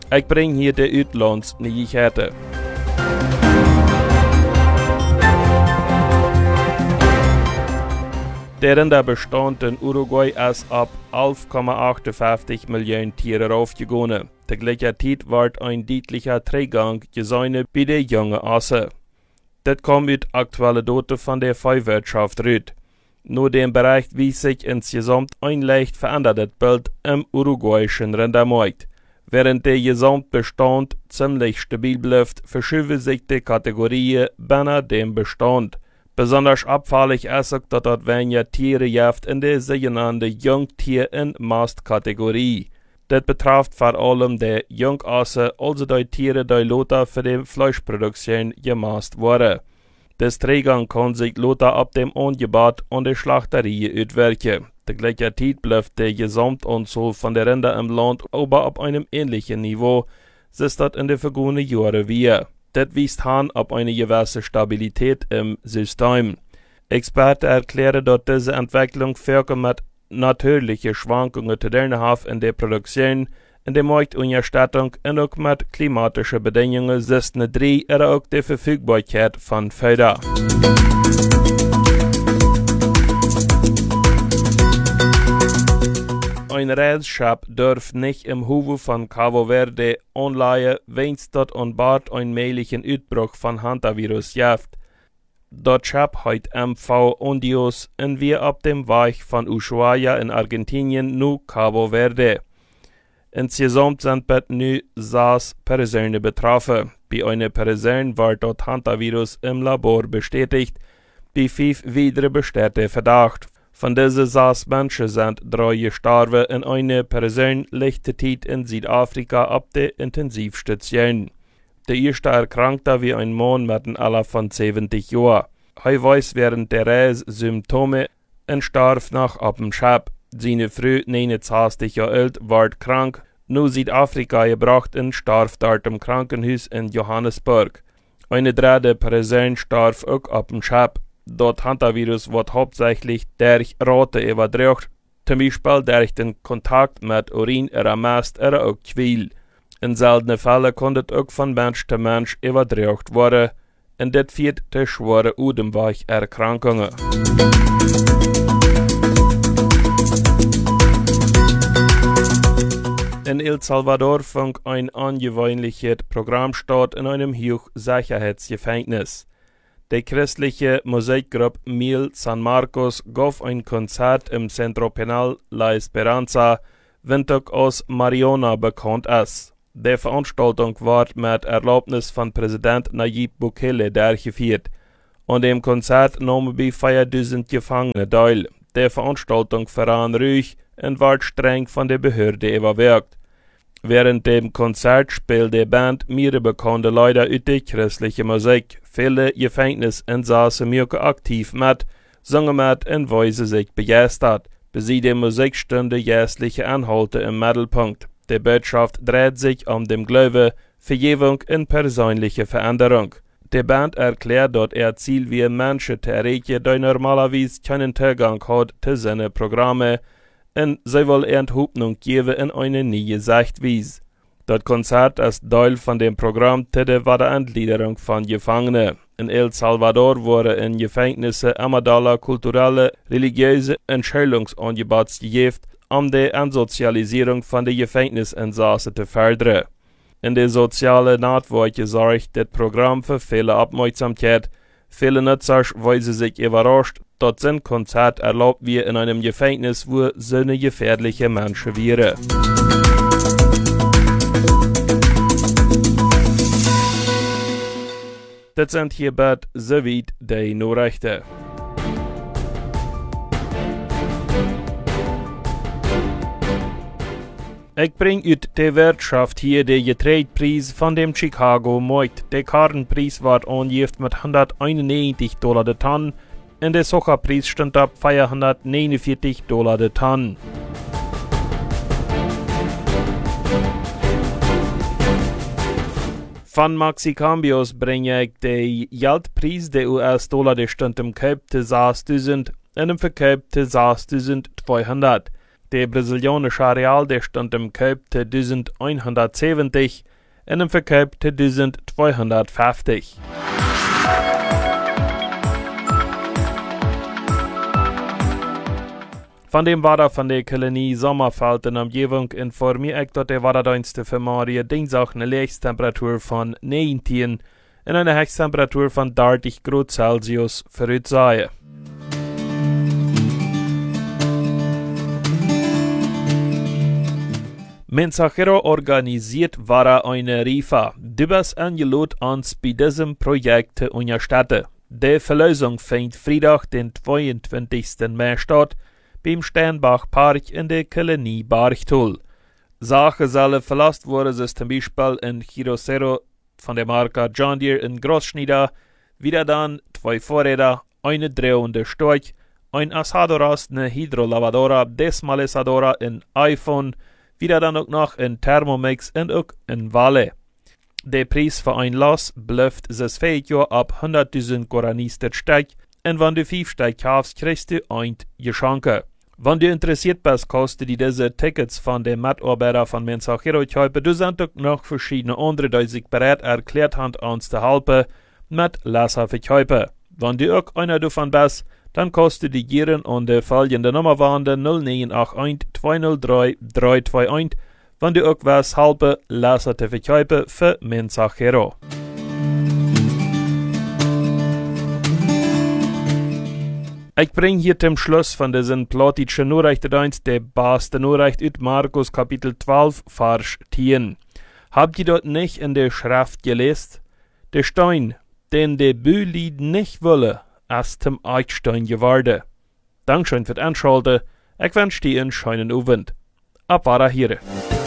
Ik breng hier de Uitlandsnyheiten. Der Rinderbestand in Uruguay ist ab 11,58 Millionen Tiere aufgegangen. Der gleiche Zeit wird ein deutlicher Träggang gesehen bei den jungen Asse. Das kommt aus aktuellen Daten von der Viehwirtschaft raus. Nur dem Bericht wies sich insgesamt ein leicht verändertes Bild im uruguayischen Rindermarkt. Während der Gesamtbestand ziemlich stabil bleibt, verschieben sich die Kategorien bei dem Bestand. Besonders abfällig ist auch, dass es weniger Tiere gibt in der sogenannten Jungtier- und Mastkategorie. Das betrifft vor allem die Jungasse, also die Tiere, die Lothar für die Fleischproduktion gemast wurden. Das Trägern kann sich Lothar ab dem Angebot an der Schlachterie auswirken. Der gleiche Zeit bleibt die Gesamtanzahl von der Rinder im Land aber auf einem ähnlichen Niveau, ist das in den vergangenen Jahren wieder. Das weist an auf eine gewisse Stabilität im System. Experten erklären, dass diese Entwicklung völlig mit natürlichen Schwankungen zu tun hat in der Produktion, in der Marktunterstattung und auch mit klimatischen Bedingungen, System 3 oder auch die Verfügbarkeit von Futter. Ein Reisschab darf nicht im Hofe von Cabo Verde anleihen, wenn es dort an Bord einen mählichen Ausbruch von Hantavirus gibt. Dort Schab heut MV Ondios und wir ab dem Weg von Ushuaia in Argentinien nu Cabo Verde. Insgesamt sind bet nu 6 Personen betroffen. Bei einer Person wird dort Hantavirus im Labor bestätigt, bei 5 weitere besteht der Verdacht. Von diesen 6 Menschen sind 3 gestorben und eine Person liegt zurzeit in Südafrika auf der Intensivstation. Der erste Erkrankte wie ein Mann mit einem Alter von 70 Jahren. Er weiß während der Reise Symptome und starb nach auf dem Schab. Seine Frau, 29 Jahre alt, wird krank, nach Südafrika gebracht und starb dort im Krankenhaus in Johannesburg. Eine dritte Person starb auch auf dem Schab. Das Hantavirus wird hauptsächlich durch Rote übertragen, zum Beispiel durch den Kontakt mit Urin oder Mast oder auch Quil. In seltenen Fällen kann das auch von Mensch zu Mensch übertragen werden, und das führt zu schweren Atemwegerkrankungen. In El Salvador fand ein ungewöhnliches Programm statt in einem Hochsicherheitsgefängnis. Die christliche Musikgruppe Mil San Marcos gab ein Konzert im Centro Penal La Esperanza, Windhoek aus Mariona bekannt ist. Die Veranstaltung wird mit Erlaubnis von Präsident Nayib Bukele durchgeführt. An dem Konzert nahmen bei 4000 Gefangene teil. Die Veranstaltung verran ruhig und wird streng von der Behörde überwacht. Während dem Konzert spielt die Band mehrere bekannte Leute aus der christlichen Musik. Viele Gefängnisinsassen wirken aktiv mit, singen mit und weisen sich begeistert. Bei der Musik stünden geistliche Inhalte im Mittelpunkt. Die Botschaft dreht sich um den Glauben, Vergebung und persönliche Veränderung. Die Band erklärt, dass ihr Ziel wie Menschen zu erreichen, die normalerweise keinen Zugang hat zu seinen Programmen, und sie will Hoffnung geben in eine neue Sichtweise. Das Konzert ist Teil von dem Programm zur Wiederentgliederung von Gefangenen. In El Salvador wurden in Gefängnissen immer kulturelle, religiöse und Schulungsangebote gegeben, um die Entsozialisierung von den Gefängnisinsassen zu fördern. In der sozialen Nahtwoche sorgt das Programm für viele Aufmerksamkeit. Viele Nutzer weisen sich überrascht, dass ein Konzert erlaubt wird in einem Gefängnis, wo so eine gefährliche Menschen wären. Das sind hierbei soweit die Nachrichten. Ich bring aus der Wirtschaft hier den Getreidepreis von dem Chicago Markt. Der Kartenpreis wird angegeben mit $191 der Tonne und der Zuckerpreis stand ab $449 der Tonne. Von Maxicambios bringe ich den Geldpreis der US-Dollar, der stand im Kauf zu 6.000 und im Verkauf zu 6.200. Der brasilianische Real, der stand im Kauf te 1170 en im Verkauf te 1250. Van dem Wader van der Kolonie Sommerveld in Umgebung informiere ich, dass der Waderdienste für morgen Dienstag eine Lebenstemperatur von 19 und eine Höchsttemperatur von 30 Grad Celsius voraussehen. Mensajero organisiert war eine Rifa. Du bist eingeladen, uns bei diesem Projekt zu unterstützen. Die Verlosung findet Freitag, den 22. Mai statt, beim Sternbach Park in der Kolonie Barchtul. Sachen sollen verlasst worden, so zum Beispiel ein Girosero von der Marke John Deere in Großschnieder, wieder dann 2 Vorräder, eine drehende Storch, ein Asadoras, eine Hydrolavadora, Desmalesadora, ein iPhone, wieder dann auch noch ein Thermomix und auch ein Valle. Der Preis für ein Los bleibt das Jahr ab 100.000 Guaranis der Stück und wenn du 5 Stück kaufst, kriegst du ein Geschenke. Wenn du interessiert bist, kostet diese Tickets von den Mitarbeitern von Mensajero kaufen. Du sind auch noch verschiedene andere, die sich bereit erklärt haben, uns zu helfen, mit Lesser verkaufen. Wenn du auch einer davon bist, dann kostet die Gieren und die folgende Nummer waren 0981 203 321, wenn du auch was helfen, Lesser zu verkaufen für Mensajero. Ich bringe hier zum Schluss von diesen plotischen Nachrichtendienst der beste Nachricht aus Markus Kapitel 12, Vers 10. Habt ihr dort nicht in der Schrift gelesen? Der Stein, den der Bülied nicht wolle, ist zum Eichstein geworden. Dankeschön für das Anschalten. Ich wünsche dir einen schönen Abend. Ab hier.